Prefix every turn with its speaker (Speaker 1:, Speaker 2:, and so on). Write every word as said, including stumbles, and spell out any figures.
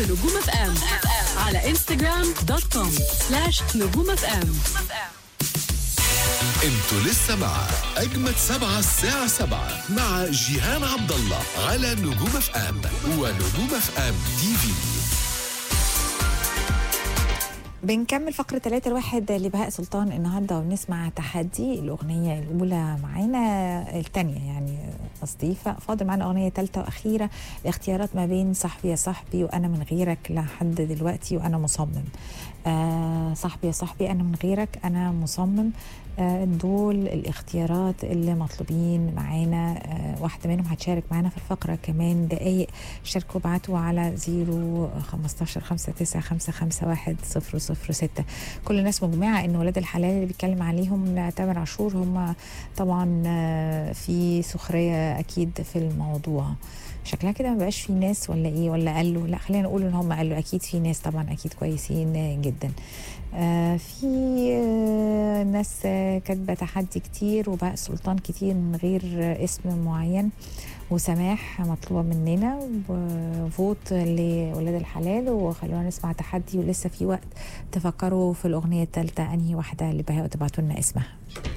Speaker 1: نجوم اف ام على انستغرام دوت كوم سلاش نجوم اف ام.
Speaker 2: انتوا لسه مع اجمد سبعة الساعة سبعة مع جيهان عبد الله على نجوم اف ام ونجوم اف ام تي في.
Speaker 3: بنكمل فقرة ثلاثة الواحد لبهاء سلطان النهاردة ونسمع تحدي. الأغنية الأولى معانا، الثانية يعني قصدي، فاضل معانا أغنية ثالثة وأخيرة. الاختيارات ما بين صاحبي يا صاحبي وأنا من غيرك لحد دلوقتي وأنا مصمم. آه صاحبي يا صاحبي أنا من غيرك أنا مصمم. آه دول الاختيارات اللي مطلوبين معانا. آه واحدة منهم هتشارك معانا في الفقرة كمان دقايق. شاركوا بعتوا على زيرو خمستاشر خمسة تسعة خمسة خمسة واحد صفر صفر ستة. كل الناس مجمعة إن ولاد الحلال اللي بيتكلم عليهم تامر عاشور هم طبعا آه في سخرية أكيد في الموضوع. شكلها كده ما بقاش في ناس ولا ايه، ولا قالوا؟ لا خلينا نقول ان هم قالوا. اكيد في ناس طبعا، اكيد كويسين جدا. آه في آه ناس آه كاتبه تحدي كتير وبهاء سلطان كتير من غير آه اسم معين، وسماح مطلوبه مننا، وفوت لولاد الحلال. وخلونا نسمع تحدي ولسه في وقت تفكروا في الاغنيه الثالثه انهي واحده اللي بهاء وتبعتوا لنا اسمها.